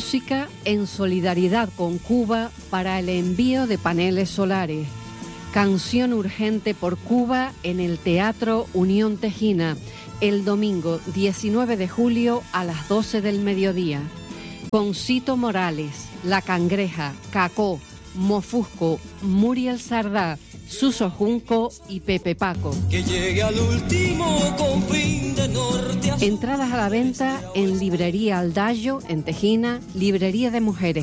música en solidaridad con Cuba para el envío de paneles solares. Canción urgente por Cuba en el Teatro Unión Tejina, el domingo 19 de julio a las 12 del mediodía. Con Cito Morales, La Cangreja, Cacó, Mofusco, Muriel Sardá, Suso Junco y Pepe Paco. Que llegue al último confín de norte a... Entradas a la venta en Librería Aldallo, en Tejina, Librería de Mujeres